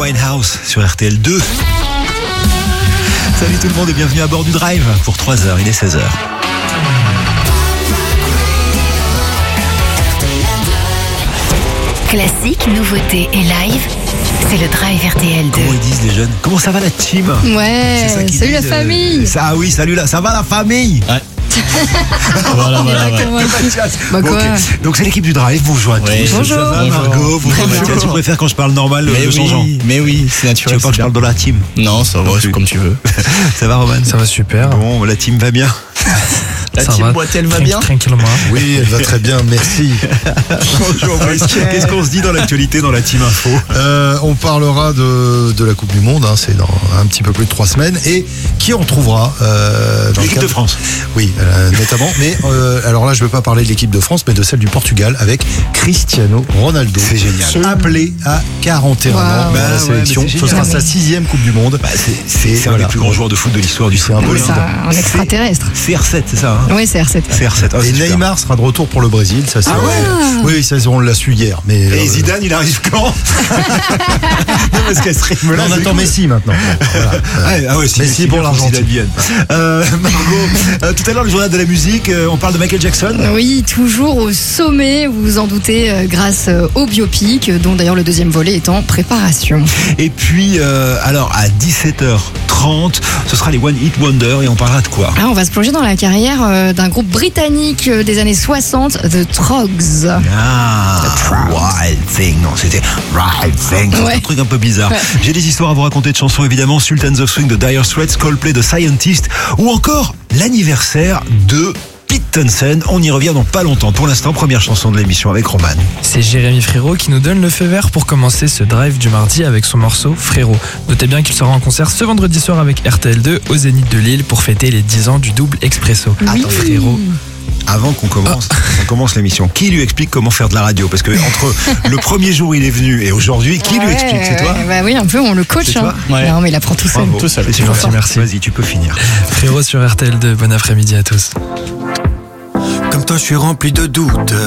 Winehouse sur RTL2. Salut tout le monde et bienvenue à bord du Drive pour 3 heures, il est 16h. Classique, nouveauté et live, c'est le Drive RTL2. Comment ils disent les jeunes? Comment ça va la team? Ouais, C'est ça qu'ils salut la disent, famille. Ça oui, salut là, ça va la famille? Ouais. voilà. Bah Bon, quoi ok. Donc c'est l'équipe du Drive, bonjour à tous. Bonjour. Ça va Margot, bonjour Mathias, tu préfères quand je parle normal le changeant? Mais oui, c'est Tu naturel. veux pas que je parle de la team? Non, ça va, c'est comme tu veux. Ça va Roman? Ça va super. Bon, la team va bien. La Ça team va. Boitel va bien? Tranquillement. Oui, elle va très bien, merci. Bonjour Brice. Qu'est-ce qu'on se dit dans l'actualité dans la team info? On parlera de la Coupe du Monde, hein, c'est dans un petit peu plus de 3 semaines. Et qui on retrouvera dans L'équipe de France. Oui, notamment. Mais alors là, je ne veux pas parler de l'équipe de France, mais de celle du Portugal avec Cristiano Ronaldo. C'est génial. Appelé à 41 ans Wow. dans Bah la ouais, sélection. mais c'est Ce sera génial. sa 6e Coupe du Monde. Bah, c'est un voilà. des plus grands joueurs de foot de l'histoire du C'est un football. peu C'est un extraterrestre. CR7, c'est ça hein? Oui, c'est R7. CR7. Ah, Et c'est super. Neymar sera de retour pour le Brésil. Ça, c'est Oui, ça, on l'a su hier. Mais, Et Zidane, il arrive quand? Non, parce qu'à ce rythme-là, on c'est attend cool. Messi maintenant. Voilà. Ah ouais, Messi pour l'Argentine. Margot, tout à l'heure, le journal de la musique, on parle de Michael Jackson. Oui, toujours au sommet, vous vous en doutez, grâce au biopic, dont d'ailleurs le 2e volet est en préparation. Et puis, alors, à 17h30, ce sera les One Hit Wonder et on parlera de quoi? Ah, on va se plonger dans la carrière d'un groupe britannique des années 60, The Trogs. Ah, Wild Thing. Non, c'était Wild Thing. C'est Ouais. un truc un peu bizarre. Ouais. J'ai des histoires à vous raconter de chansons, évidemment. Sultans of Swing de Dire Straits, Coldplay de Scientist, ou encore l'anniversaire de Pete Townshend. On y revient dans pas longtemps. Pour l'instant, première chanson de l'émission avec Roman. C'est Jérémy Frérot qui nous donne le feu vert pour commencer ce drive du mardi avec son morceau Frérot. Notez bien qu'il sera en concert ce vendredi soir avec RTL2 au Zénith de Lille pour fêter les 10 ans du double expresso. Attends, Frérot. Avant qu'on commence l'émission, qui lui explique comment faire de la radio? Parce que entre le premier jour il est venu et aujourd'hui, qui lui explique? C'est toi? Bah oui, un peu, on le coach. C'est toi Ouais. Non, mais il apprend tout seul. Bravo. Tout seul. C'est gentil, gentil, merci. Vas-y, tu peux finir. Frérot sur RTL2, bon après-midi à tous. Comme toi, je suis rempli de doutes.